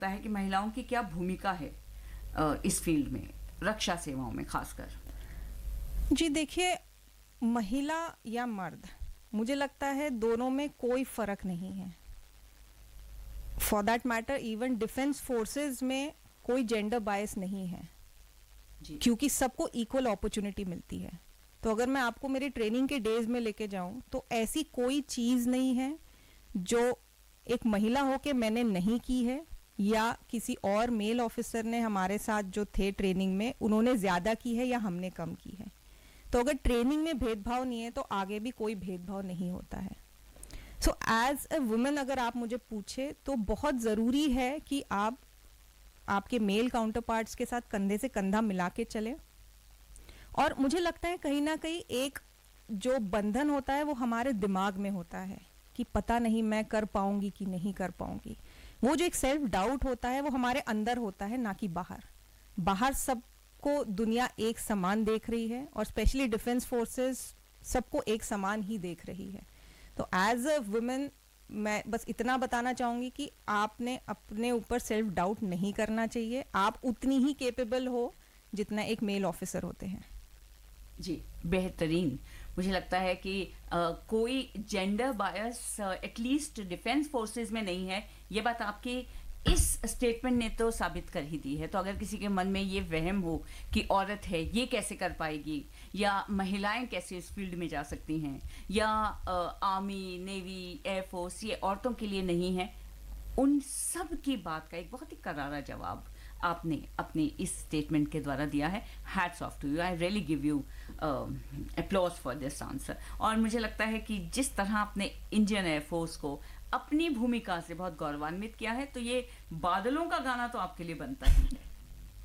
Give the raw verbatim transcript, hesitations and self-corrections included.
लगता है कि महिलाओं की क्या भूमिका है अ, इस फील्ड में, रक्षा सेवाओं में खासकर? जी देखिए, महिला या मर्द, मुझे लगता है दोनों में कोई फ़र्क नहीं है। For that matter even defence forces में कोई जेंडर बायस नहीं है, जी। क्योंकि सबको इक्वल अपॉर्चुनिटी मिलती है। तो अगर मैं आपको मेरी ट्रेनिंग के डेज में लेके जाऊं तो ऐसी कोई चीज़ नहीं है जो एक महिला हो के मैंने नहीं की है, या किसी और मेल ऑफिसर ने हमारे साथ जो थे ट्रेनिंग में उन्होंने ज़्यादा की है या हमने कम की है। तो अगर ट्रेनिंग में भेदभाव नहीं है तो आगे भी कोई भेदभाव नहीं होता है। सो एज ए वुमेन अगर आप मुझे पूछे तो बहुत ज़रूरी है कि आप आपके मेल काउंटर पार्ट्स के साथ कंधे से कंधा मिला के चलें। और मुझे लगता है कहीं ना कहीं एक जो बंधन होता है वो हमारे दिमाग में होता है कि पता नहीं मैं कर पाऊंगी कि नहीं कर पाऊंगी। वो जो एक सेल्फ डाउट होता है वो हमारे अंदर होता है, ना कि बाहर। बाहर सबको दुनिया एक समान देख रही है और स्पेशली डिफेंस फोर्सेस सबको एक समान ही देख रही है। तो एज अ वुमेन मैं बस इतना बताना चाहूँगी कि आपने अपने ऊपर सेल्फ डाउट नहीं करना चाहिए। आप उतनी ही केपेबल हो जितना एक मेल ऑफिसर होते हैं। जी, बेहतरीन। मुझे लगता है कि अ, कोई gender bias at least defence forces में नहीं है। ये बात आपके इस स्टेटमेंट ने तो साबित कर ही दी है। तो अगर किसी के मन में ये वहम हो कि औरत है, ये कैसे कर पाएगी, या महिलाएं कैसे इस फील्ड में जा सकती हैं, या आर्मी, नेवी, एयरफोर्स ये औरतों के लिए नहीं है, उन सब की बात का एक बहुत ही करारा जवाब आपने अपने इस स्टेटमेंट के द्वारा दिया है। Hats off to you, I really give you applause for this answer. और मुझे लगता है कि जिस तरह आपने इंडियन एयरफोर्स को अपनी भूमिका से बहुत गौरवान्वित किया है, तो ये बादलों का गाना तो आपके लिए बनता ही है।